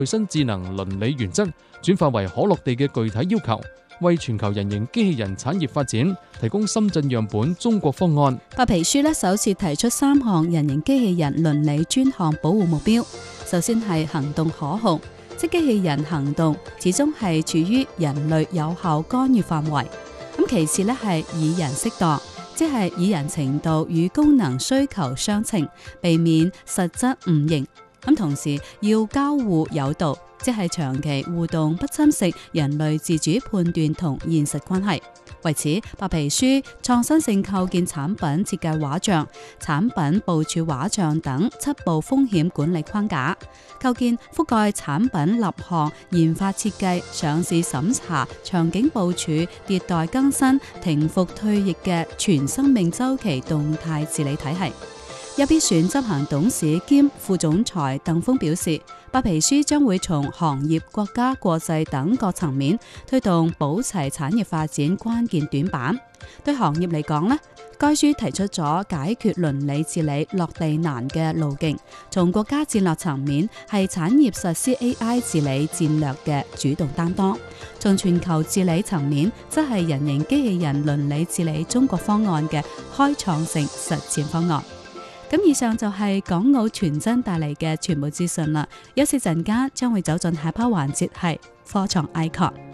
新智能倫理原則轉化為可落地嘅具體要求，為全球人形機器人產業發展提供深圳樣本中國方案。 白皮書首次提出3項人形機器人倫理專項保護目標。首先係行動可控，即機器人行動始終係處於人類有效干預範圍。咁其次係以人適當，即係以人程度與功能需求相稱，避免實質誤認。咁同時要交互有道，即係長期互動不侵蝕人類自主判斷同現實關係。為此，白皮書創新性構建產品設計畫像、產品部署畫像等7步風險管理框架，構建覆蓋產品立項、研發設計、上市審查、場景部署、迭代更新、停服退役嘅全生命週期動態治理體系。一必選執行董事兼副總裁鄧峰表示，白皮書將會從行業、國家、國際等各層面推動保齊產業發展關鍵短板。對行業嚟講，該書提出咗解決倫理治理落地難嘅路徑。從國家戰略層面，係產業實施 AI 治理戰略嘅主動擔當；從全球治理層面，則係人形機器人倫理治理中國方案嘅開創性實踐方案。咁以上就係港澳傳真帶嚟嘅全部資訊啦。休息陣間將會走進下 part 環節，係科創 icon。